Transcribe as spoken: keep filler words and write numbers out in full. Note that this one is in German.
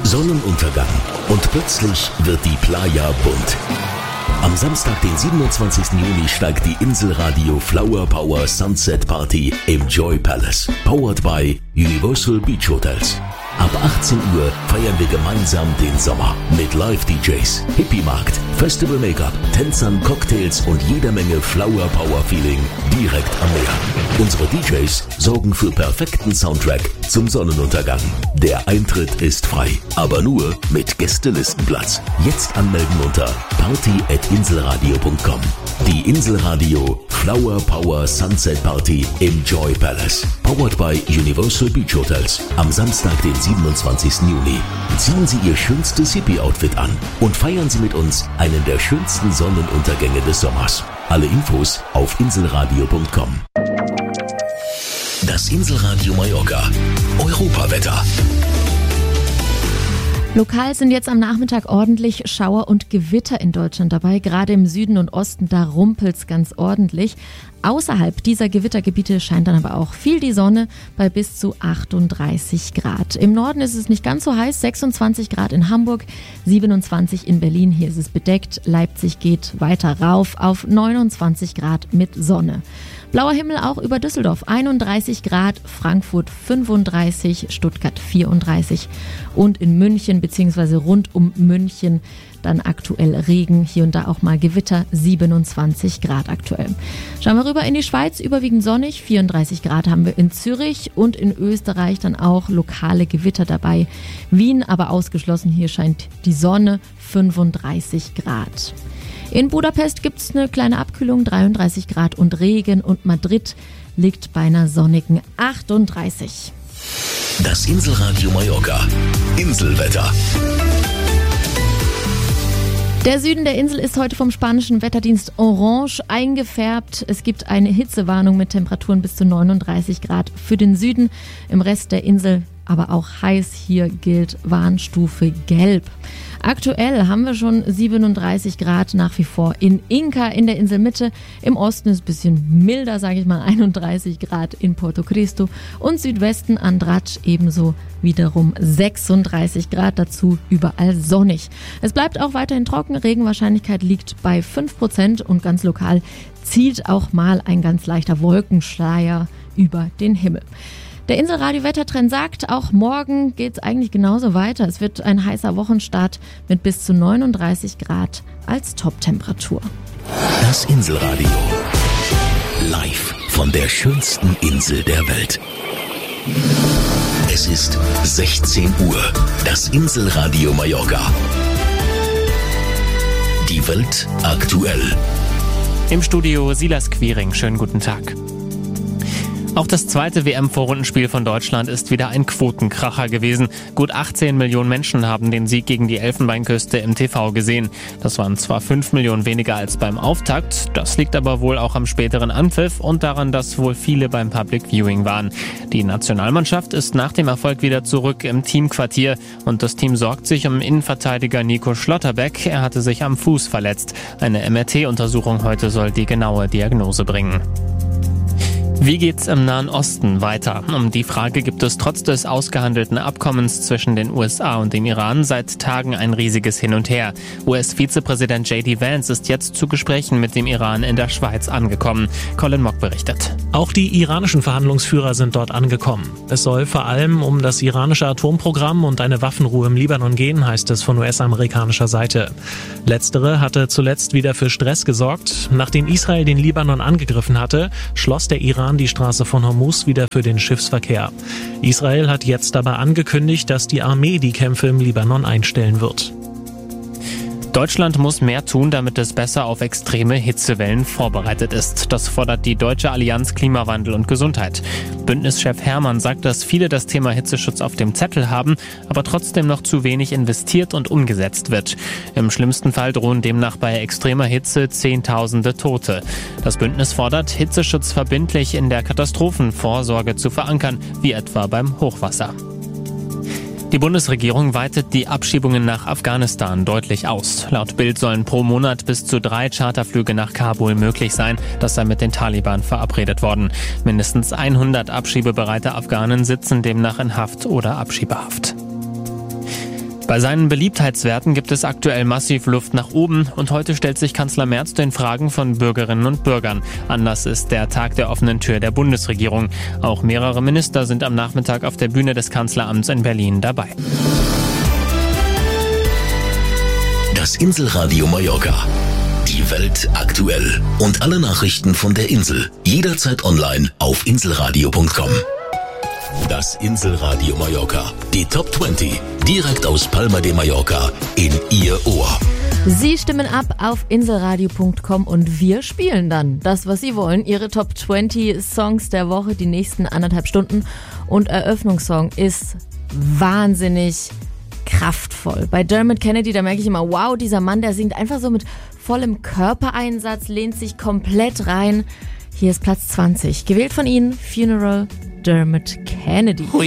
Sonnenuntergang und plötzlich wird die Playa bunt. Am Samstag, den siebenundzwanzigsten Juni, steigt die Inselradio Flower Power Sunset Party im Joy Palace. Powered by Universal Beach Hotels. Ab achtzehn Uhr feiern wir gemeinsam den Sommer mit Live-D Js, Hippie-Markt, Festival-Make-up, Tänzern, Cocktails und jeder Menge Flower-Power-Feeling direkt am Meer. Unsere D Js sorgen für perfekten Soundtrack zum Sonnenuntergang. Der Eintritt ist frei, aber nur mit Gästelistenplatz. Jetzt anmelden unter party at inselradio punkt com. Die Inselradio Flower Power Sunset Party im Joy Palace. Powered by Universal Beach Hotels. Am Samstag, den siebenundzwanzigsten Juni. Ziehen Sie Ihr schönstes Hippie-Outfit an und feiern Sie mit uns einen der schönsten Sonnenuntergänge des Sommers. Alle Infos auf inselradio punkt com. Das Inselradio Mallorca. Europawetter. Lokal sind jetzt am Nachmittag ordentlich Schauer und Gewitter in Deutschland dabei. Gerade im Süden und Osten, da rumpelt's ganz ordentlich. Außerhalb dieser Gewittergebiete scheint dann aber auch viel die Sonne bei bis zu achtunddreißig Grad. Im Norden ist es nicht ganz so heiß, sechsundzwanzig Grad in Hamburg, siebenundzwanzig in Berlin. Hier ist es bedeckt. Leipzig geht weiter rauf auf neunundzwanzig Grad mit Sonne. Blauer Himmel auch über Düsseldorf, einunddreißig Grad, Frankfurt fünfunddreißig, Stuttgart vierunddreißig und in München bzw. rund um München dann aktuell Regen, hier und da auch mal Gewitter, siebenundzwanzig Grad aktuell. Schauen wir rüber in die Schweiz, überwiegend sonnig, vierunddreißig Grad haben wir in Zürich und in Österreich dann auch lokale Gewitter dabei. Wien aber ausgeschlossen, hier scheint die Sonne, fünfunddreißig Grad. In Budapest gibt es eine kleine Abkühlung, dreiunddreißig Grad und Regen und Madrid liegt bei einer sonnigen achtunddreißig. Das Inselradio Mallorca. Inselwetter. Der Süden der Insel ist heute vom spanischen Wetterdienst Orange eingefärbt. Es gibt eine Hitzewarnung mit Temperaturen bis zu neununddreißig Grad für den Süden. Im Rest der Insel aber auch heiß. Hier gilt Warnstufe Gelb. Aktuell haben wir schon siebenunddreißig Grad nach wie vor in Inca in der Inselmitte. Im Osten ist es ein bisschen milder, sage ich mal, einunddreißig Grad in Porto Cristo und Südwesten Andratx ebenso wiederum sechsunddreißig Grad, dazu überall sonnig. Es bleibt auch weiterhin trocken, Regenwahrscheinlichkeit liegt bei fünf Prozent und ganz lokal zieht auch mal ein ganz leichter Wolkenschleier über den Himmel. Der Inselradio-Wettertrend sagt, auch morgen geht es eigentlich genauso weiter. Es wird ein heißer Wochenstart mit bis zu neununddreißig Grad als Toptemperatur. Das Inselradio. Live von der schönsten Insel der Welt. Es ist sechzehn Uhr. Das Inselradio Mallorca. Die Welt aktuell. Im Studio Silas Quiring. Schönen guten Tag. Auch das zweite W M-Vorrundenspiel von Deutschland ist wieder ein Quotenkracher gewesen. Gut achtzehn Millionen Menschen haben den Sieg gegen die Elfenbeinküste im T V gesehen. Das waren zwar fünf Millionen weniger als beim Auftakt, das liegt aber wohl auch am späteren Anpfiff und daran, dass wohl viele beim Public Viewing waren. Die Nationalmannschaft ist nach dem Erfolg wieder zurück im Teamquartier und das Team sorgt sich um Innenverteidiger Nico Schlotterbeck. Er hatte sich am Fuß verletzt. Eine M R T-Untersuchung heute soll die genaue Diagnose bringen. Wie geht's im Nahen Osten weiter? Um die Frage gibt es trotz des ausgehandelten Abkommens zwischen den U S A und dem Iran seit Tagen ein riesiges Hin und Her. U S-Vizepräsident J D Vance ist jetzt zu Gesprächen mit dem Iran in der Schweiz angekommen. Colin Mock berichtet. Auch die iranischen Verhandlungsführer sind dort angekommen. Es soll vor allem um das iranische Atomprogramm und eine Waffenruhe im Libanon gehen, heißt es von U S-amerikanischer Seite. Letztere hatte zuletzt wieder für Stress gesorgt. Nachdem Israel den Libanon angegriffen hatte, schloss der Iran die Straße von Hormuz wieder für den Schiffsverkehr. Israel hat jetzt aber angekündigt, dass die Armee die Kämpfe im Libanon einstellen wird. Deutschland muss mehr tun, damit es besser auf extreme Hitzewellen vorbereitet ist. Das fordert die Deutsche Allianz Klimawandel und Gesundheit. Bündnischef Hermann sagt, dass viele das Thema Hitzeschutz auf dem Zettel haben, aber trotzdem noch zu wenig investiert und umgesetzt wird. Im schlimmsten Fall drohen demnach bei extremer Hitze Zehntausende Tote. Das Bündnis fordert, Hitzeschutz verbindlich in der Katastrophenvorsorge zu verankern, wie etwa beim Hochwasser. Die Bundesregierung weitet die Abschiebungen nach Afghanistan deutlich aus. Laut Bild sollen pro Monat bis zu drei Charterflüge nach Kabul möglich sein. Das sei mit den Taliban verabredet worden. Mindestens hundert abschiebebereite Afghanen sitzen demnach in Haft oder Abschiebehaft. Bei seinen Beliebtheitswerten gibt es aktuell massiv Luft nach oben und heute stellt sich Kanzler Merz den Fragen von Bürgerinnen und Bürgern. Anlass ist der Tag der offenen Tür der Bundesregierung. Auch mehrere Minister sind am Nachmittag auf der Bühne des Kanzleramts in Berlin dabei. Das Inselradio Mallorca. Die Welt aktuell. Und alle Nachrichten von der Insel. Jederzeit online auf inselradio punkt com. Das Inselradio Mallorca. Die Top zwanzig. Direkt aus Palma de Mallorca in Ihr Ohr. Sie stimmen ab auf inselradio punkt com und wir spielen dann das, was Sie wollen. Ihre Top zwanzig Songs der Woche, die nächsten anderthalb Stunden. Und Eröffnungssong ist wahnsinnig kraftvoll. Bei Dermot Kennedy, da merke ich immer, wow, dieser Mann, der singt einfach so mit vollem Körpereinsatz, lehnt sich komplett rein. Hier ist Platz zwanzig. Gewählt von Ihnen, Funeral, Dermot Kennedy.